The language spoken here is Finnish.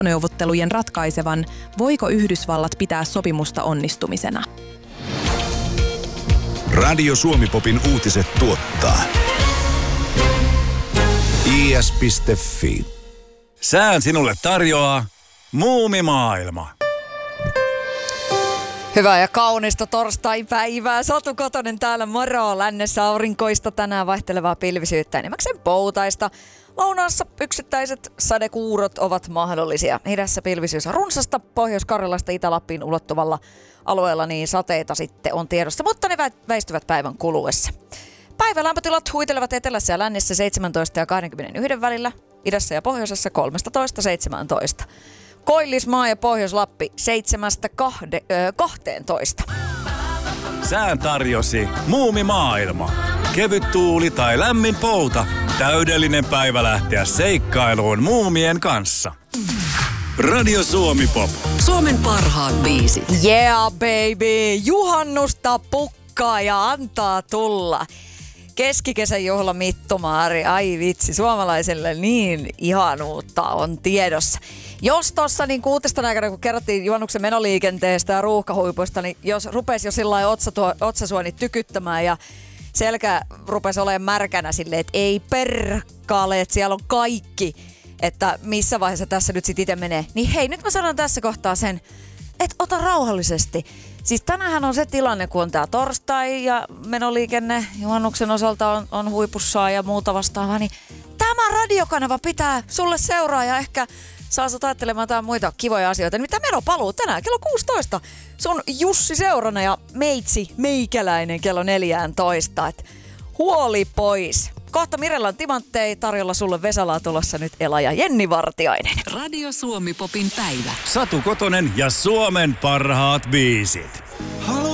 neuvottelujen ratkaisevan, voiko Yhdysvallat pitää sopimusta onnistumisena. Radio Suomi-popin uutiset tuottaa is.fi. Sään sinulle tarjoaa Muumimaailma. Hyvää ja kaunista torstai-päivää. Satu Kotonen täällä, moro. Lännessä aurinkoista, tänään vaihtelevaa pilvisyyttä, enimmäkseen poutaista. Lounaassa yksittäiset sadekuurot ovat mahdollisia. Idässä pilvisyys on runsasta, Pohjois-Karjalasta Itä-Lappiin ulottuvalla alueella niin sateita sitten on tiedossa, mutta ne väistyvät päivän kuluessa. Päivälämpötilat huitelevat etelässä ja lännessä 17 ja 21 välillä, idässä ja pohjoisessa 13-17. Koillismaa ja Pohjois-Lappi 7-12. Sään tarjosi Muumimaailma. Kevyt tuuli tai lämmin pouta. Täydellinen päivä lähteä seikkailuun muumien kanssa. Radio Suomi-pop. Suomen parhaat biisit. Yeah baby, juhannusta pukkaa ja antaa tulla. Keskikesän juhla Mittumaari, ai vitsi, suomalaiselle niin ihanuutta on tiedossa. Jos tuossa niin uutisten aikana, kun kerrottiin juhannuksen menoliikenteestä ja ruuhkahuipuista, niin jos rupesi jo sillä lailla otsasuoni tykyttämään ja selkä rupesi olemaan märkänä silleen, että ei perkale, että siellä on kaikki, että missä vaiheessa tässä nyt sitten itse menee. Niin hei, nyt mä sanon tässä kohtaa sen, että ota rauhallisesti. Siis tänäänhän on se tilanne, kun on tää torstai ja menoliikenne juhannuksen osalta on huipussaan ja muuta vastaavaa, niin tämä radiokanava pitää sulle seuraa ja ehkä saa sut ajattelemaan jotain muita kivoja asioita. Nimittäin menopaluu tänään kello 16. Sun Jussi seurana ja meikäläinen kello 14. Et huoli pois. Kohta Mirellan timanttei tarjolla sulle Vesalaa tulossa nyt Ela ja Jenni Vartiainen. Radio Suomi-popin päivä. Satu Kotonen ja Suomen parhaat biisit.